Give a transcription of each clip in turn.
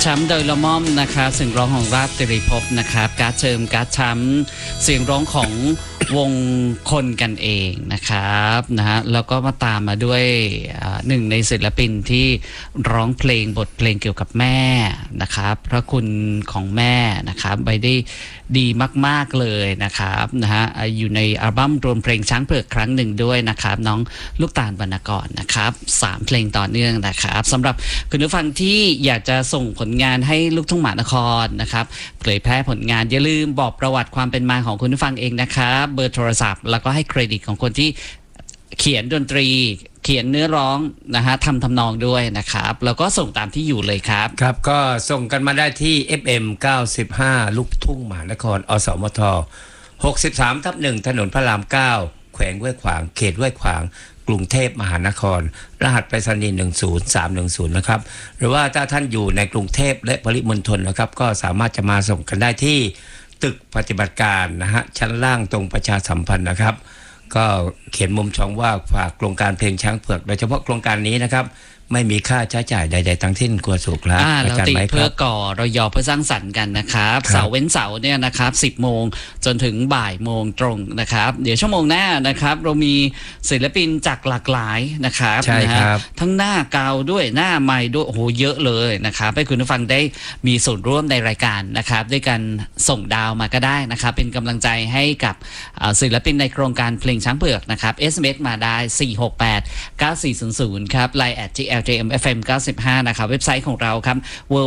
ช้ำโดยละม่อมนะคะเสียงร้องของราชตรีภพนะครับการ์ดเชิมการ์ดช้ำเสียงร้องของวงคนกันเองนะครับนะฮะแล้วก็มาตามมาด้วยหนึ่งในศิลปินที่ร้องเพลงบทเพลงเกี่ยวกับแม่นะครับพระคุณของแม่นะครับไปได้ดีมากๆเลยนะครับนะฮะอยู่ในอัลบั้มรวมเพลงช้างเผือกครั้งหนึ่งด้วยนะครับน้องลูกตาลวรรณกรนะครับ3เพลงต่อเนื่องนะครับสำหรับคุณผู้ฟังที่อยากจะส่งผลงานให้ลูกทุ่งมหานครนะครับเผยแพร่ผลงานอย่าลืมบอกประวัติความเป็นมาของคุณผู้ฟังเองนะครับเบอร์โทรศัพท์แล้วก็ให้เครดิตของคนที่เขียนดนตรีเขียนเนื้อร้องนะฮะทำนองด้วยนะครับแล้วก็ส่งตามที่อยู่เลยครับครับก็ส่งกันมาได้ที่ FM 95 ลูกทุ่งมหานครอสมท 63/1 ถนนพระราม 9 แขวงห้วยขวางเขตห้วยขวางกรุงเทพมหานครรหัสไปรษณีย์10310นะครับหรือว่าถ้าท่านอยู่ในกรุงเทพและปริมณฑลนะครับก็สามารถจะมาส่งกันได้ที่ตึกปฏิบัติการนะฮะชั้นล่างตรงประชาสัมพันธ์นะครับก็เขียนมุมช่องว่าฝากโครงการเพลงช้างเผือกโดยเฉพาะโครงการนี้นะครับไม่มีค่าใช้จ่ายใดๆทั้งสิ้นครัวสุขครับเราติเพื่อก่อเรายอเพื่อสร้างสรรค์กันนะครับเสาร์เว้นเสาร์เนี่ยนะครับ10 โมงจนถึงบ่ายโมงตรงนะครับเดี๋ยวชั่วโมงหน้านะครับเรามีศิลปินจากหลากหลายนะครับใช่ครับทั้งหน้าเกาด้วยหน้าใหม่ด้วยโอ้โหเยอะเลยนะครับให้คุณผู้ฟังได้มีส่วนร่วมในรายการนะครับด้วยการส่งดาวมาก็ได้นะครับเป็นกำลังใจให้กับศิลปินในโครงการเพลงช้างเผือกนะครับ SMS มาได้4689400ครับ Line @LTMFM 95นะครับเว็บไซต์ของเราครับ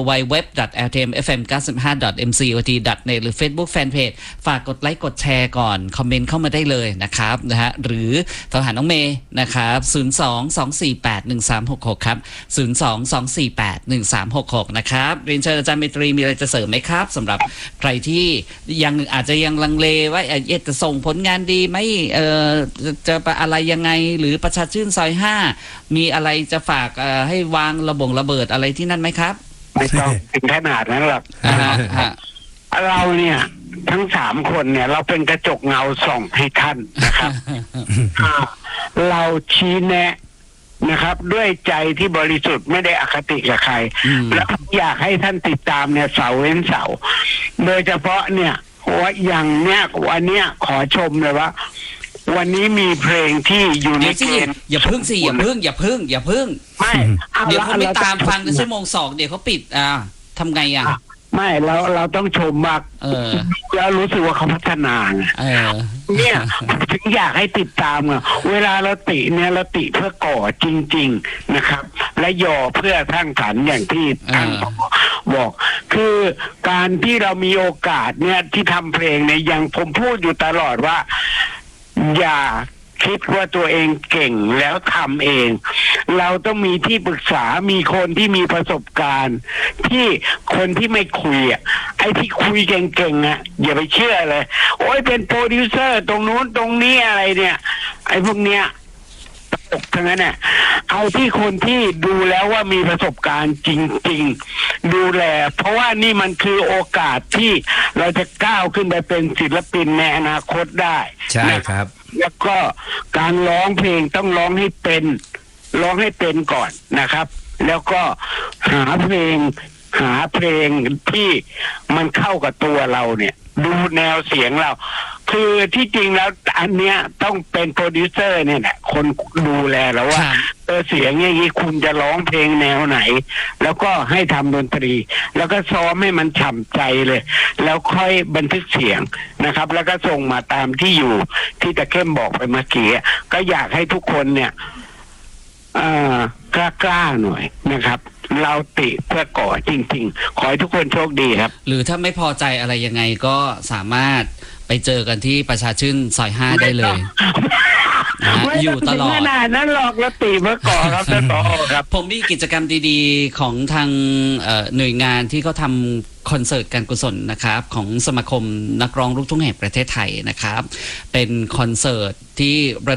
www.ltmfm95.mcot.net หรือ Facebook Fanpage ฝากกดไลค์กดแชร์ก่อนคอมเมนต์เข้ามาได้เลยนะครับนะฮะหรือโทรหาน้องเมย์นะครับ022481366ครับ022481366นะครับเรียนเชิญอาจารย์เมตรีมีอะไรจะเสริมไหมครับสำหรับใครที่ยังอาจจะยังลังเลว่าจะส่งผลงานดีไหมจะอะไรยังไงหรือประชาชื่นซอย5มีอะไรจะฝากให้วางระเบิดอะไรที่นั่นไหมครับไม่ต้องถึงขนาดนั้นหรอกเราเนี่ยทั้ง3 คนเนี่ยเราเป็นกระจกเงาส่องให้ท่านนะครับ เราชี้แนะนะครับด้วยใจที่บริสุทธิ์ไม่ได้อคติกับใครแล้วอยากให้ท่านติดตามเนี่ยเสาเว้นเสาโดยเฉพาะเนี่ยว่าอย่างเนี้ยวันเนี้ยขอชมเลยว่าวันนี้มีเพลงที่อยู่ในเกณฑ์อย่าพึ่งไม่เดี๋ยวเขาไม่ตามฟังในชั่วโมง2เดี๋ยวเขาปิดทำไงไม่เราต้องชมมากแล้วรู้สึกว่าเขาพัฒนาเนี่ยถึงอยากให้ติดตามเวลาเราติเนี่ยเราติเพื่อก่อจริงๆนะครับและย่อเพื่อสร้างสรรค์อย่างที่ท่านบอกคือการที่เรามีโอกาสเนี่ยที่ทำเพลงเนี่ยอย่างผมพูดอยู่ตลอดว่าอย่าคิดว่าตัวเองเก่งแล้วทำเองเราต้องมีที่ปรึกษามีคนที่มีประสบการณ์ที่คนที่ไม่คุยไอ้ที่คุยเก่งๆอย่าไปเชื่อเลยโอ้ยเป็นโปรดิวเซอร์ตรงนู้นตรงนี้อะไรเนี่ยไอ้พวกเนี้ยตกทั้งนั้นเอาที่คนที่ดูแล้วว่ามีประสบการณ์จริงๆดูแลเพราะว่านี่มันคือโอกาสที่เราจะก้าวขึ้นไปเป็นศิลปินในอนาคตได้ใช่ครับแล้วก็การร้องเพลงต้องร้องให้เป็นก่อนนะครับแล้วก็หาเพลงที่มันเข้ากับตัวเราเนี่ยดูแนวเสียงเราคือที่จริงแล้วอันเนี้ยต้องเป็นโปรดิวเซอร์เนี่ยแหละคนดูแลแล้วว่าเสียงอย่างนี้คุณจะร้องเพลงแนวไหนแล้วก็ให้ทำดนตรีแล้วก็ซ้อมให้มันฉ่ำใจเลยแล้วค่อยบันทึกเสียงนะครับแล้วก็ส่งมาตามที่อยู่ที่ตะเข้มบอกไปเมื่อกี้ก็อยากให้ทุกคนเนี่ยกล้าหน่อยนะครับเราติเพื่อก่อจริงๆขอให้ทุกคนโชคดีครับหรือถ้าไม่พอใจอะไรยังไงก็สามารถไปเจอกันที่ประชาชื่นซอย5ได้เลยอยู่ตลอดขนาดนั้นหรอกแล้วติเพื่อก่อครับท่านผอครับผมมีกิจกรรมดีๆของทางหน่วยงานที่เขาทำคอนเสิร์ตการกุศลนะครับของสมาคมนักร้องลูกทุ่งแห่งประเทศไทยนะครับเป็นคอนเสิร์ตที่